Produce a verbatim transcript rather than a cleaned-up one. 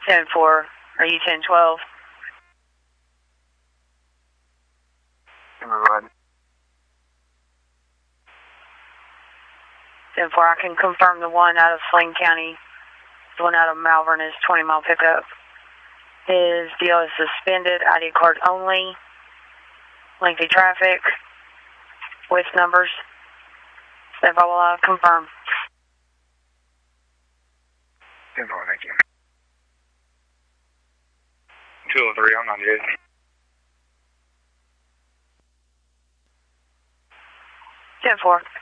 ten four, are you ten twelve? ten four, I can confirm the one out of Sling County, the one out of Malvern is twenty mile pickup. His deal is suspended, I D card only, lengthy traffic, with numbers. ten four, will uh, confirm. ten four, thank you. two oh three, I'm ninety-eight. ten four.